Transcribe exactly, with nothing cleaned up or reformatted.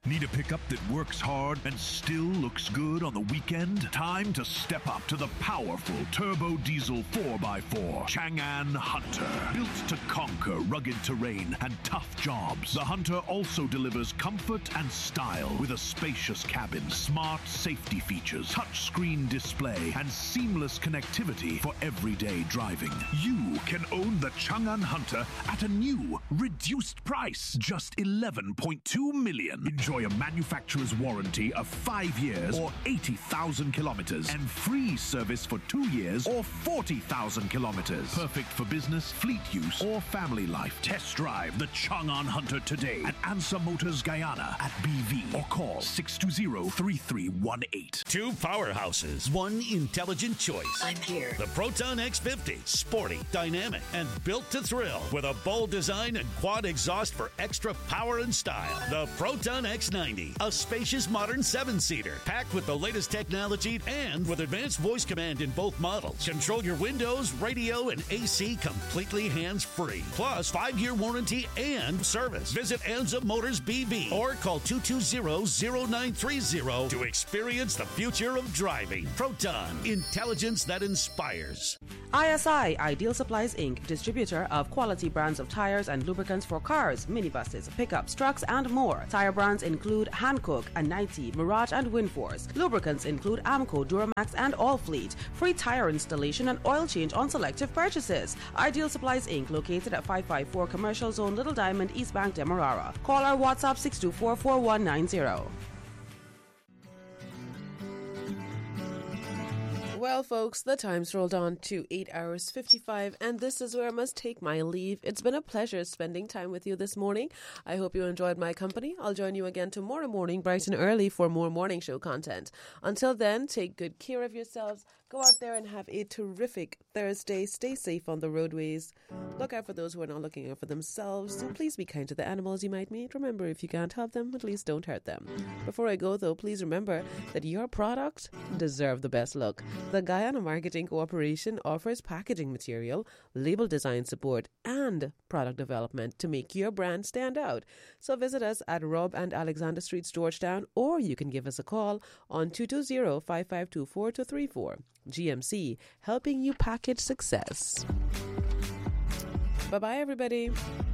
Need a pickup that works hard and still looks good on the weekend? Time to step up to the powerful turbo diesel four by four Chang'an Hunter. Built to conquer rugged terrain and tough jobs, the Hunter also delivers comfort and style with a spacious cabin, smart safety features, touchscreen display, and seamless connectivity for everyday driving. You can own the Chang'an Hunter at a new, reduced price, just eleven point two million dollars. Enjoy a manufacturer's warranty of five years or eighty thousand kilometers and free service for two years or forty thousand kilometers. Perfect for business, fleet use, or family life. Test drive the Chang'an Hunter today at Ansa Motors Guyana at B V or call six two zero, three three one eight. Two powerhouses, one intelligent choice. I'm here. The Proton X fifty, sporty, dynamic, and built to thrill with a bold design and quad exhaust for extra power and style. The Proton X ninety, a spacious modern seven-seater packed with the latest technology and with advanced voice command in both models. Control your windows, radio, and A C completely hands-free. Plus five-year warranty and service. Visit Anza Motors B V or call two two zero, zero nine three zero to experience the future of driving. Proton, intelligence that inspires. I S I, Ideal Supplies Incorporated, distributor of quality brands of tires and lubricants for cars, minibuses, pickups, trucks, and more. Tire brands include Hankook, Anite, Mirage, and Winforce. Lubricants include Amco, Duramax, and Allfleet. Free tire installation and oil change on selective purchases. Ideal Supplies Incorporated, located at five five four Commercial Zone, Little Diamond, East Bank, Demerara. Call our WhatsApp six two four, four one nine zero. Well, folks, the time's rolled on to eight hours fifty-five, and this is where I must take my leave. It's been a pleasure spending time with you this morning. I hope you enjoyed my company. I'll join you again tomorrow morning, bright and early, for more morning show content. Until then, take good care of yourselves. Go out there and have a terrific Thursday. Stay safe on the roadways. Look out for those who are not looking out for themselves. And please be kind to the animals you might meet. Remember, if you can't help them, at least don't hurt them. Before I go, though, please remember that your product deserves the best look. The Guyana Marketing Corporation offers packaging material, label design support, and product development to make your brand stand out. So visit us at Rob and Alexander Streets, Georgetown, or you can give us a call on two two zero, five five two, four two three four. G M C, helping you package success. Bye-bye, everybody.